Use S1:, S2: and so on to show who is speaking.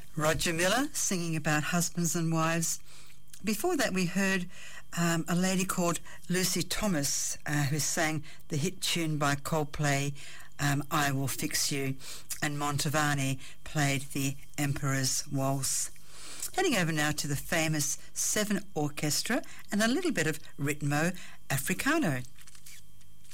S1: Roger Miller singing about husbands and wives. Before that we heard a lady called Lucy Thomas who sang the hit tune by Coldplay, I Will Fix You, and Montavani played the Emperor's Waltz. Heading over now to the famous Seven Orchestra and a little bit of Ritmo Africano.